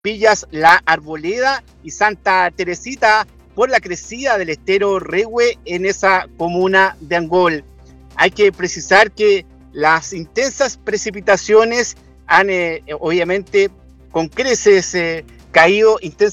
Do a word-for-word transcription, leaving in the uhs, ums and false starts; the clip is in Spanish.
Pillas La Arboleda y Santa Teresita por la crecida del estero Rehue en esa comuna de Angol. Hay que precisar que las intensas precipitaciones han eh, obviamente con creces eh, caído intensamente